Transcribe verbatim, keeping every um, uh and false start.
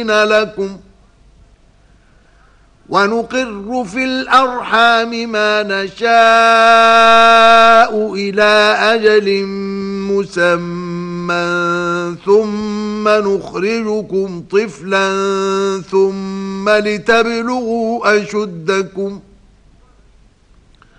لكم ونقر في الأرحام ما نشاء إلى أجل مسمى ثم نخرجكم طفلا ثم لتبلغوا أشدكم